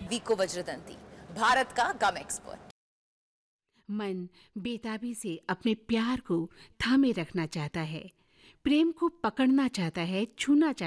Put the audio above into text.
वीको वज्रदंती, भारत का गम एक्सपर्ट। मन बेताबी से अपने प्यार को थामे रखना चाहता है, प्रेम को पकड़ना चाहता है, छूना चाहता